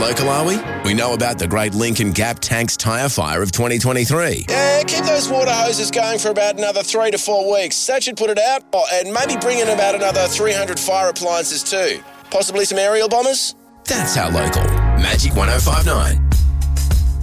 local, are we? We know about the great Lincoln Gap Tanks tyre fire of 2023. Yeah, keep those water hoses going for about another 3 to 4 weeks. That should put it out. Oh, and maybe bring in about another 300 fire appliances too. Possibly some aerial bombers? That's how local. Magic 105.9.